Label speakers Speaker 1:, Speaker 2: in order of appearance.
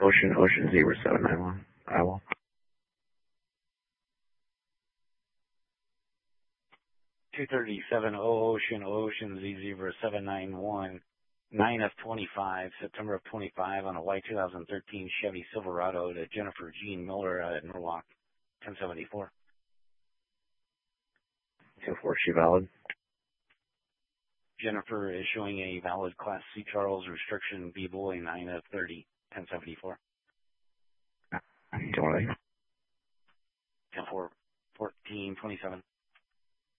Speaker 1: Ocean Zebra 791, Iowa.
Speaker 2: 237 Ocean Z Zebra 791, 9 of 25, September of 25 on a white 2013 Chevy Silverado to Jennifer Jean Miller at Norwalk, 1074.
Speaker 1: 10-4, she valid.
Speaker 2: Jennifer is showing a valid Class C Charles restriction B-Boy 9 of 30, 1074.
Speaker 1: 20.
Speaker 2: 10-4, 1427.